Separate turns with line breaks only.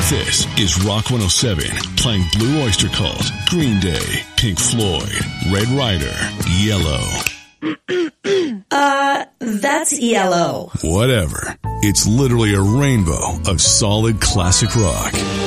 This is Rock 107, playing Blue Oyster Cult, Green Day, Pink Floyd, Red Rider, Yellow.
That's ELO.
Whatever. It's literally a rainbow of solid classic rock.